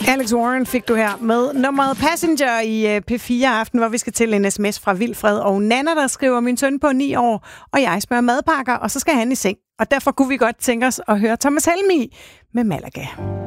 Alex Warren fik du her med nummeret Passenger i P4 Aften, hvor vi skal til en sms fra Vilfred og Nana, der skriver: min søn på 9 år, og jeg smører madpakker, og så skal han i seng. Og derfor kunne vi godt tænke os at høre Thomas Helmig med Malaga.